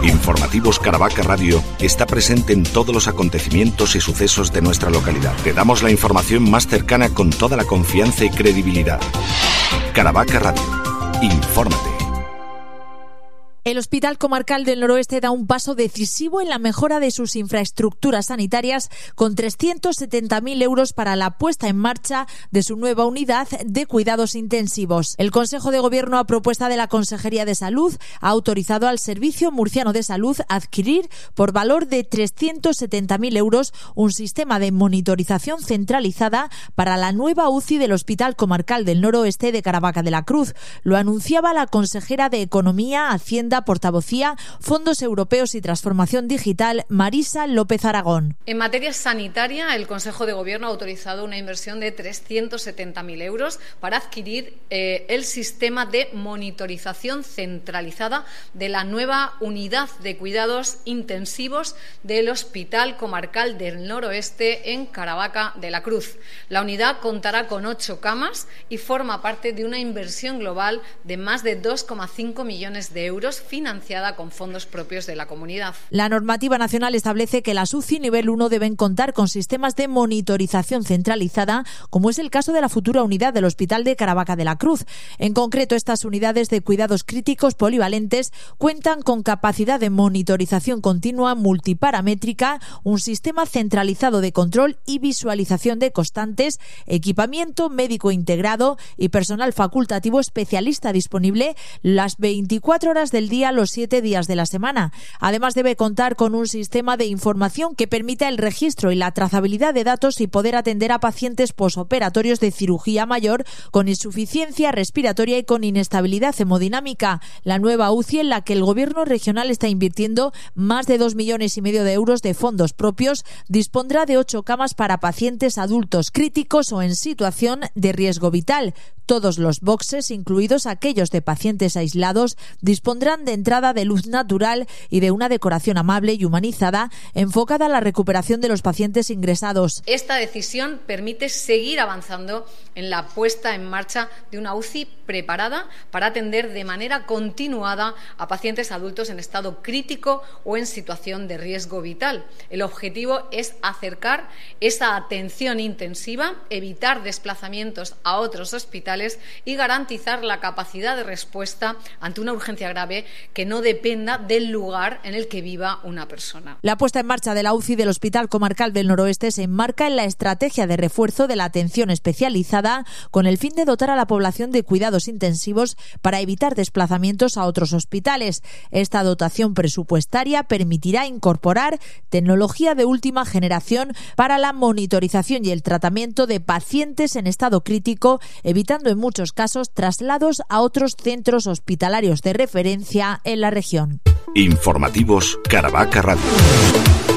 Informativos Caravaca Radio está presente en todos los acontecimientos y sucesos de nuestra localidad. Te damos la información más cercana con toda la confianza y credibilidad. Caravaca Radio. Infórmate. El Hospital Comarcal del Noroeste da un paso decisivo en la mejora de sus infraestructuras sanitarias con 370.000 euros para la puesta en marcha de su nueva unidad de cuidados intensivos. El Consejo de Gobierno, a propuesta de la Consejería de Salud, ha autorizado al Servicio Murciano de Salud a adquirir por valor de 370.000 euros un sistema de monitorización centralizada para la nueva UCI del Hospital Comarcal del Noroeste de Caravaca de la Cruz. Lo anunciaba la consejera de Economía, Hacienda, Portavocía, Fondos Europeos y Transformación Digital, Marisa López Aragón. En materia sanitaria, el Consejo de Gobierno ha autorizado una inversión de 370.000 euros para adquirir el sistema de monitorización centralizada de la nueva unidad de cuidados intensivos del Hospital Comarcal del Noroeste en Caravaca de la Cruz. La unidad contará con 8 camas y forma parte de una inversión global de más de 2,5 millones de euros financiada con fondos propios de la comunidad. La normativa nacional establece que las UCI nivel 1 deben contar con sistemas de monitorización centralizada, como es el caso de la futura unidad del Hospital de Caravaca de la Cruz. En concreto, estas unidades de cuidados críticos polivalentes cuentan con capacidad de monitorización continua multiparamétrica, un sistema centralizado de control y visualización de constantes, equipamiento médico integrado y personal facultativo especialista disponible las 24 horas del día, los 7 días de la semana. Además, debe contar con un sistema de información que permita el registro y la trazabilidad de datos y poder atender a pacientes posoperatorios de cirugía mayor con insuficiencia respiratoria y con inestabilidad hemodinámica. La nueva UCI, en la que el Gobierno regional está invirtiendo más de 2,5 millones de euros de fondos propios, dispondrá de 8 camas para pacientes adultos críticos o en situación de riesgo vital. Todos los boxes, incluidos aquellos de pacientes aislados, dispondrán de entrada de luz natural y de una decoración amable y humanizada enfocada a la recuperación de los pacientes ingresados. Esta decisión permite seguir avanzando en la puesta en marcha de una UCI preparada para atender de manera continuada a pacientes adultos en estado crítico o en situación de riesgo vital. El objetivo es acercar esa atención intensiva, evitar desplazamientos a otros hospitales y garantizar la capacidad de respuesta ante una urgencia grave que no dependa del lugar en el que viva una persona. La puesta en marcha de la UCI del Hospital Comarcal del Noroeste se enmarca en la estrategia de refuerzo de la atención especializada con el fin de dotar a la población de cuidados intensivos para evitar desplazamientos a otros hospitales. Esta dotación presupuestaria permitirá incorporar tecnología de última generación para la monitorización y el tratamiento de pacientes en estado crítico, evitando en muchos casos traslados a otros centros hospitalarios de referencia en la región. Informativos Caravaca Radio.